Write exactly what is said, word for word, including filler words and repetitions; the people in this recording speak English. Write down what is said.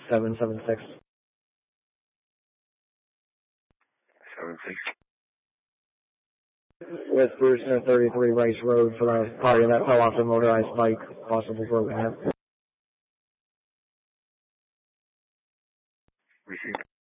seven seven six. seven six. With Bruce at thirty-three Rice Road for the party that fell off the motorized bike, possible broken hip. Received.